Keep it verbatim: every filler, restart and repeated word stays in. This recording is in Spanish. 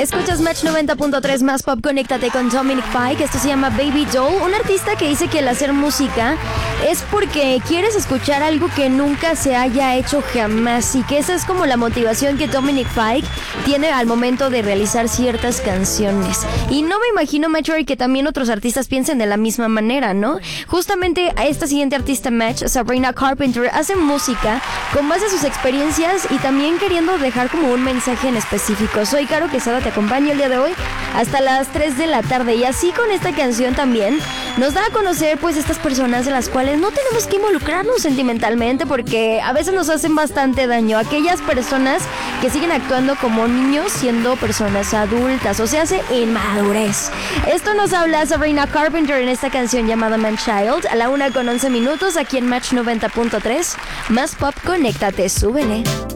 Escuchas Match noventa punto tres más pop, conéctate con Dominic Fike. Esto se llama Baby Doll, un artista que dice que el hacer música es porque quieres escuchar algo que nunca se haya hecho jamás, y que esa es como la motivación que Dominic Fike tiene al momento de realizar ciertas canciones. Y no me imagino, Metro, que también otros artistas piensen de la misma manera, ¿no? Justamente a esta siguiente artista, Match, Sabrina Carpenter, hace música con base a sus experiencias y también queriendo dejar como un mensaje en específico. Soy Caro Quesada, te acompaño el día de hoy hasta las tres de la tarde, y así con esta canción también nos da a conocer pues estas personas de las cuales no tenemos que involucrarnos sentimentalmente, porque a veces nos hacen bastante daño. Aquellas personas que siguen actuando como niños siendo personas adultas, o sea, hace inmadurez. Esto nos habla Sabrina Carpenter en esta canción llamada Man Child, a la una con once minutos aquí en Match noventa punto tres. Más pop, conéctate, súbele.